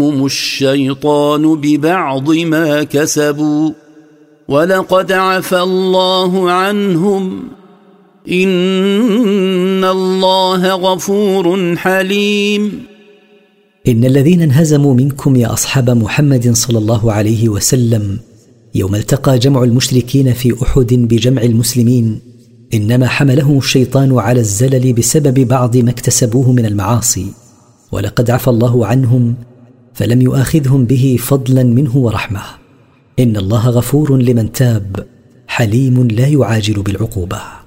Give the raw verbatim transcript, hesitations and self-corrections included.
الشيطان ببعض ما كسبوا ولقد عفى الله عنهم إن الله غفور حليم. إن الذين انهزموا منكم يا أصحاب محمد صلى الله عليه وسلم يوم التقى جمع المشركين في أحد بجمع المسلمين إنما حملهم الشيطان على الزلل بسبب بعض ما اكتسبوه من المعاصي، ولقد عفى الله عنهم فلم يؤاخذهم به فضلا منه ورحمة. إن الله غفور لمن تاب حليم لا يعاجل بالعقوبة.